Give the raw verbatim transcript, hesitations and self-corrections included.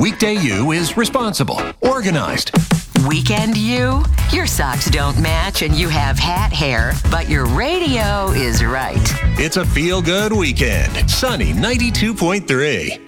Weekday you is responsible, organized. Weekend you? Your socks don't match and you have hat hair, but your radio is right. It's a feel-good weekend. Sunny ninety-two point three.